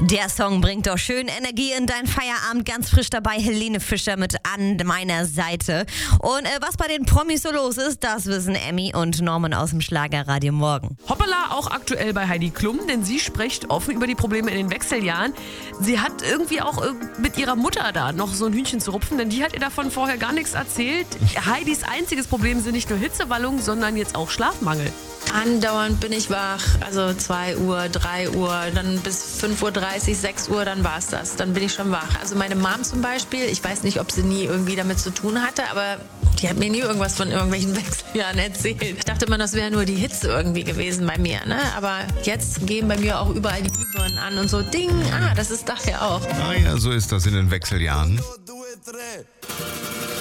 Der Song bringt doch schön Energie in deinen Feierabend. Ganz frisch dabei, Helene Fischer mit an meiner Seite. Und was bei den Promis so los ist, das wissen Emmy und Norman aus dem Schlagerradio Morgen. Hoppala, auch aktuell bei Heidi Klum, denn sie spricht offen über die Probleme in den Wechseljahren. Sie hat irgendwie auch mit ihrer Mutter da noch so ein Hühnchen zu rupfen, denn die hat ihr davon vorher gar nichts erzählt. Heidis einziges Problem sind nicht nur Hitzewallungen, sondern jetzt auch Schlafmangel. Andauernd bin ich wach, also 2 Uhr, 3 Uhr, dann bis 5:30 Uhr, 6 Uhr, dann war's das. Dann bin ich schon wach. Also meine Mom zum Beispiel, ich weiß nicht, ob sie nie irgendwie damit zu tun hatte, aber die hat mir nie irgendwas von irgendwelchen Wechseljahren erzählt. Ich dachte immer, das wäre nur die Hitze irgendwie gewesen bei mir, ne? Aber jetzt gehen bei mir auch überall die Glühbirnen an und so, Ding, das ist daher auch. Ah ja, so ist das in den Wechseljahren.